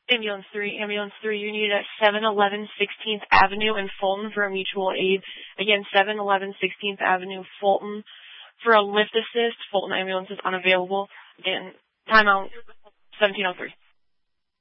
Ambulance 3, you need at 711 16th Avenue in Fulton for a mutual aid. Again, 711 16th Avenue, Fulton. For a lift assist, Fulton ambulance is unavailable. Again, timeout 1703.